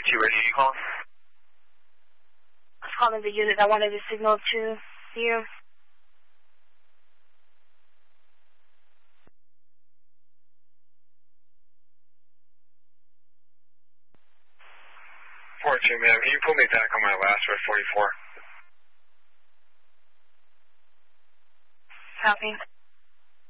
2 radio, you calling? I was calling the unit. I wanted to signal to you. Fortune, ma'am. Can you pull me back on my last red 44? Copy.